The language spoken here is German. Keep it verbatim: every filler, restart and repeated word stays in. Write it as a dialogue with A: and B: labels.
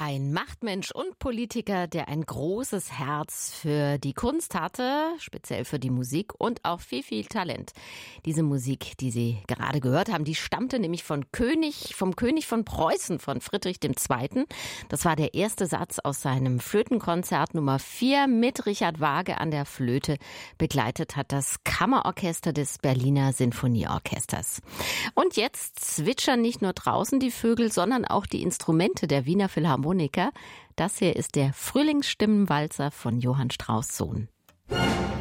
A: Ein Machtmensch und Politiker, der ein großes Herz für die Kunst hatte, speziell für die Musik und auch viel, viel Talent. Diese Musik, die Sie gerade gehört haben, die stammte nämlich von König, vom König von Preußen, von Friedrich der Zweite. Das war der erste Satz aus seinem Flötenkonzert Nummer vier mit Richard Wage an der Flöte. Begleitet hat das Kammerorchester des Berliner Sinfonieorchesters. Und jetzt zwitschern nicht nur draußen die Vögel, sondern auch die Instrumente der Wiener Philharmoniker. Das hier ist der Frühlingsstimmenwalzer von Johann Strauss Sohn.